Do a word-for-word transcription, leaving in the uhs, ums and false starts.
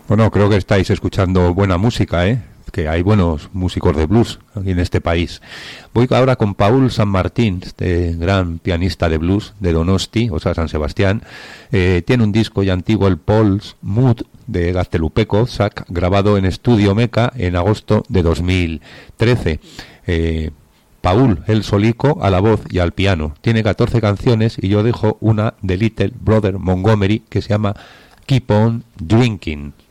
Bueno, creo que estáis escuchando buena música, ¿eh? Que hay buenos músicos de blues aquí en este país. Voy ahora con Paul San Martín, este gran pianista de blues de Donosti, o sea, San Sebastián. Eh, tiene un disco ya antiguo, el Paul's Mood, de Gaztelupeco, Sac, grabado en Estudio Meca en agosto de dos mil trece. Eh, Paul, el solico, a la voz y al piano. Tiene catorce canciones y yo dejo una de Little Brother Montgomery que se llama Keep On Drinking.